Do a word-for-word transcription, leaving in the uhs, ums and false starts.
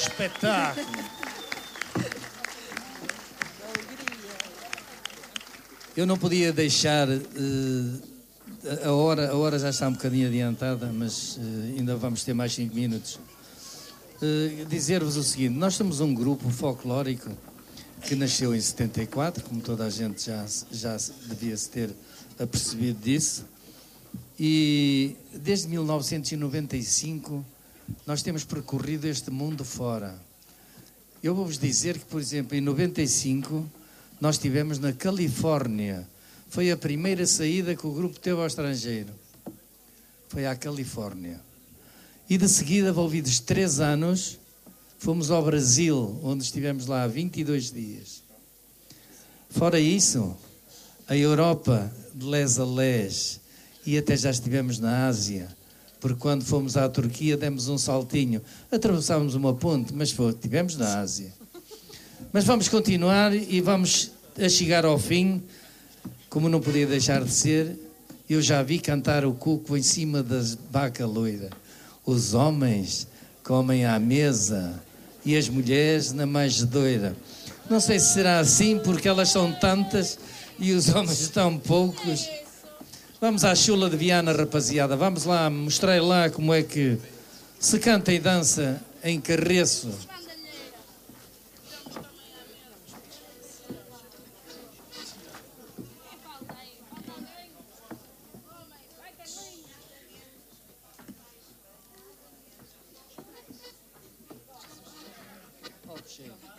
espetáculo. Eu não podia deixar... Uh, a, hora, a hora já está um bocadinho adiantada, mas uh, ainda vamos ter mais cinco minutos. Uh, dizer-vos o seguinte, nós somos um grupo folclórico que nasceu em setenta e quatro, como toda a gente já, já devia-se ter apercebido disso, e desde mil novecentos e noventa e cinco nós temos percorrido este mundo fora. Eu vou-vos dizer que, por exemplo, em noventa e cinco nós estivemos na Califórnia. Foi a primeira saída que o grupo teve ao estrangeiro. Foi à Califórnia. E de seguida, envolvidos três anos, fomos ao Brasil, onde estivemos lá vinte e dois dias. Fora isso, a Europa, de les a les, e até já estivemos na Ásia, porque quando fomos à Turquia demos um saltinho. Atravessámos uma ponte, mas foi, estivemos na Ásia. Mas vamos continuar e vamos a chegar ao fim, como não podia deixar de ser. Eu já vi cantar o cuco em cima das vaca loira. Os homens comem à mesa e as mulheres na manjedoura. Não sei se será assim, porque elas são tantas e os homens tão poucos. Vamos à chula de Viana, rapaziada. Vamos lá, mostrei lá como é que se canta e dança em Carreço. Oh,